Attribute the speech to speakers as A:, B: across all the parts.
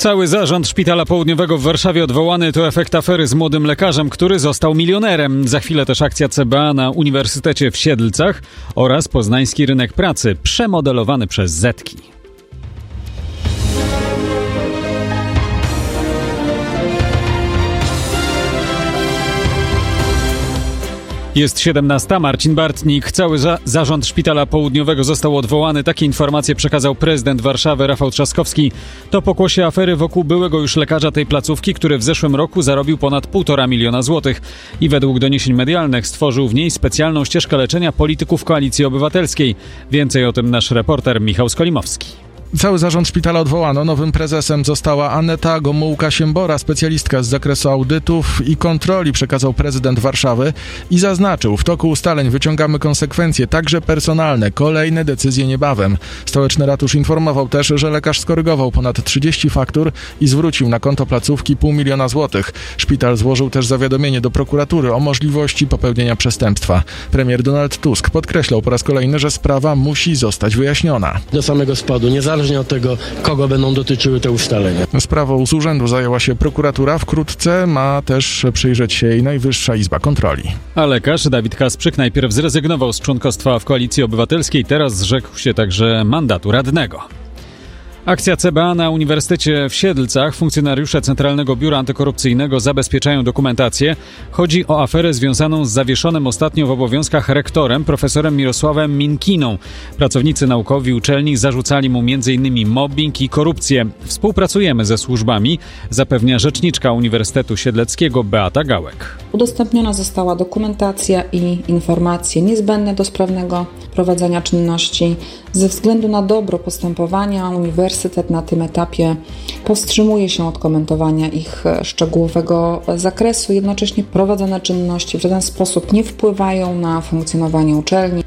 A: Cały zarząd Szpitala Południowego w Warszawie odwołany to efekt afery z młodym lekarzem, który został milionerem. Za chwilę też akcja CBA na Uniwersytecie w Siedlcach oraz poznański rynek pracy przemodelowany przez Zetki. Jest 17. Marcin Bartnik. Cały zarząd Szpitala Południowego został odwołany. Takie informacje przekazał prezydent Warszawy Rafał Trzaskowski. To pokłosie afery wokół byłego już lekarza tej placówki, który w zeszłym roku zarobił ponad 1,5 miliona złotych. I według doniesień medialnych stworzył w niej specjalną ścieżkę leczenia polityków Koalicji Obywatelskiej. Więcej o tym nasz reporter Michał Skolimowski.
B: Cały zarząd szpitala odwołano. Nowym prezesem została Aneta Gomułka-Siembora, specjalistka z zakresu audytów i kontroli, przekazał prezydent Warszawy i zaznaczył: w toku ustaleń wyciągamy konsekwencje, także personalne. Kolejne decyzje niebawem. Stołeczny ratusz informował też, że lekarz skorygował ponad 30 faktur i zwrócił na konto placówki 500 000 złotych. Szpital złożył też zawiadomienie do prokuratury o możliwości popełnienia przestępstwa. Premier Donald Tusk podkreślał po raz kolejny, że sprawa musi zostać wyjaśniona.
C: Do samego spadu, niezależnie od tego, kogo będą dotyczyły te ustalenia.
B: Sprawą z urzędu zajęła się prokuratura. Wkrótce ma też przyjrzeć się jej Najwyższa Izba Kontroli.
A: A lekarz Dawid Kasprzyk najpierw zrezygnował z członkostwa w Koalicji Obywatelskiej, teraz zrzekł się także mandatu radnego. Akcja CBA na Uniwersytecie w Siedlcach. Funkcjonariusze Centralnego Biura Antykorupcyjnego zabezpieczają dokumentację. Chodzi o aferę związaną z zawieszonym ostatnio w obowiązkach rektorem, profesorem Mirosławem Minkiną. Pracownicy naukowi uczelni zarzucali mu m.in. mobbing i korupcję. Współpracujemy ze służbami, zapewnia rzeczniczka Uniwersytetu Siedleckiego Beata Gałek.
D: Udostępniona została dokumentacja i informacje niezbędne do sprawnego prowadzenia czynności. Ze względu na dobro postępowania Uniwersytet na tym etapie powstrzymuje się od komentowania ich szczegółowego zakresu. Jednocześnie prowadzone czynności w żaden sposób nie wpływają na funkcjonowanie uczelni.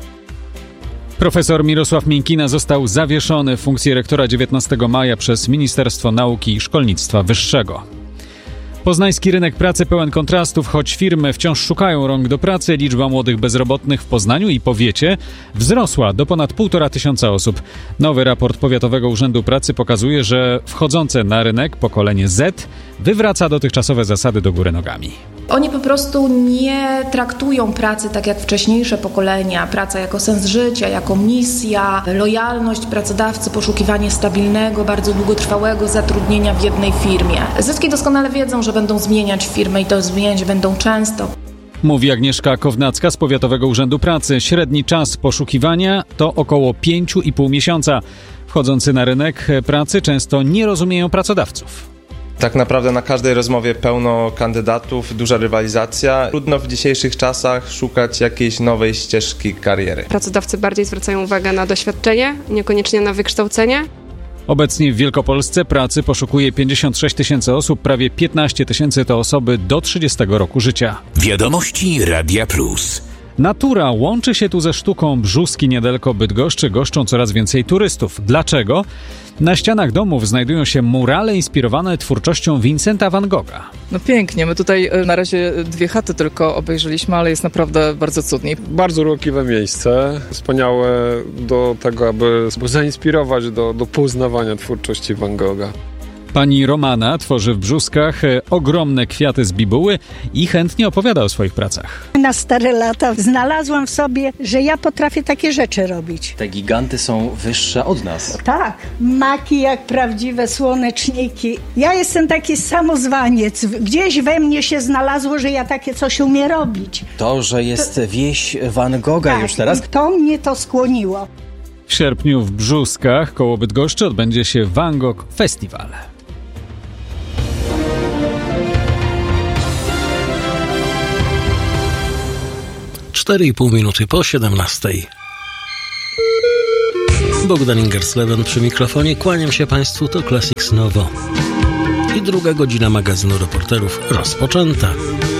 A: Profesor Mirosław Minkina został zawieszony w funkcji rektora 19 maja przez Ministerstwo Nauki i Szkolnictwa Wyższego. Poznański rynek pracy pełen kontrastów. Choć firmy wciąż szukają rąk do pracy, liczba młodych bezrobotnych w Poznaniu i powiecie wzrosła do ponad 1,5 tysiąca osób. Nowy raport Powiatowego Urzędu Pracy pokazuje, że wchodzące na rynek pokolenie Z wywraca dotychczasowe zasady do góry nogami.
E: Oni po prostu nie traktują pracy tak jak wcześniejsze pokolenia. Praca jako sens życia, jako misja, lojalność pracodawcy, poszukiwanie stabilnego, bardzo długotrwałego zatrudnienia w jednej firmie. Zyski doskonale wiedzą, że będą zmieniać firmę i to zmieniać będą często.
A: Mówi Agnieszka Kownacka z Powiatowego Urzędu Pracy. Średni czas poszukiwania to około 5,5 miesiąca. Wchodzący na rynek pracy często nie rozumieją pracodawców.
F: Tak naprawdę na każdej rozmowie pełno kandydatów, duża rywalizacja. Trudno w dzisiejszych czasach szukać jakiejś nowej ścieżki kariery.
G: Pracodawcy bardziej zwracają uwagę na doświadczenie, niekoniecznie na wykształcenie.
A: Obecnie w Wielkopolsce pracy poszukuje 56 tysięcy osób, prawie 15 tysięcy to osoby do 30 roku życia.
H: Wiadomości Radia Plus.
A: Natura łączy się tu ze sztuką. Brzuski niedaleko Bydgoszczy goszczą coraz więcej turystów. Dlaczego? Na ścianach domów znajdują się murale inspirowane twórczością Vincenta van Gogha.
I: No pięknie, my tutaj na razie 2 chaty tylko obejrzeliśmy, ale jest naprawdę bardzo cudnie.
J: Bardzo urokliwe miejsce, wspaniałe do tego, aby zainspirować do poznawania twórczości Van Gogha.
A: Pani Romana tworzy w Brzuskach ogromne kwiaty z bibuły i chętnie opowiada o swoich pracach.
K: Na stare lata znalazłam w sobie, że ja potrafię takie rzeczy robić.
L: Te giganty są wyższe od nas.
K: Tak, maki jak prawdziwe słoneczniki. Ja jestem taki samozwaniec. Gdzieś we mnie się znalazło, że ja takie coś umiem robić.
L: To, że jest wieś Van Gogha
K: tak,
L: już teraz.
K: To mnie to skłoniło.
A: W sierpniu w Brzuskach koło Bydgoszczy odbędzie się Van Gogh Festival.
M: 4,5 minuty po 17. Bogdan Ingersleben przy mikrofonie. Kłaniam się Państwu, to Classics Nowo. I druga godzina magazynu reporterów rozpoczęta.